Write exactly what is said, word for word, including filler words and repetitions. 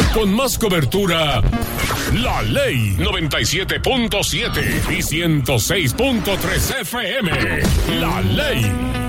con más cobertura, La Ley noventa y siete punto siete y ciento seis punto tres F M. La Ley.